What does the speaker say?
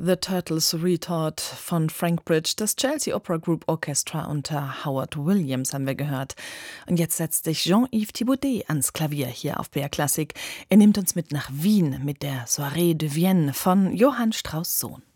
The Turtles Retort von Frank Bridge, das Chelsea Opera Group Orchestra unter Howard Williams haben wir gehört. Und jetzt setzt sich Jean-Yves Thibaudet ans Klavier hier auf BR Klassik. Er nimmt uns mit nach Wien mit der Soirée de Vienne von Johann Strauss Sohn.